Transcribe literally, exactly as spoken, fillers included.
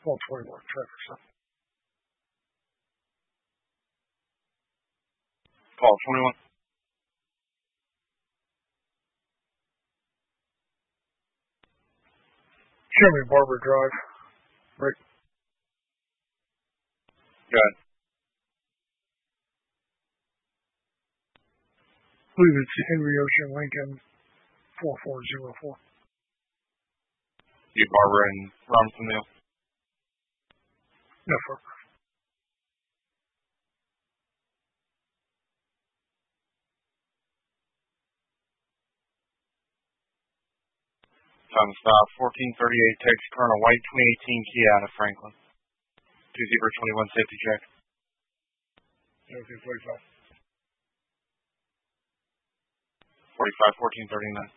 twelve twenty-one, traffic stop. twelve twenty-one. Show me Barber Drive. Right. Go ahead. I believe it's Henry Ocean Lincoln four four zero four. You Barber and Robinson Neal? No, sir. Time to stop. fourteen thirty-eight, Texarkana White, twenty eighteen Kia out of Franklin. two zero twenty-one, safety check. Okay, forty-five. forty-five, fourteen thirty-nine.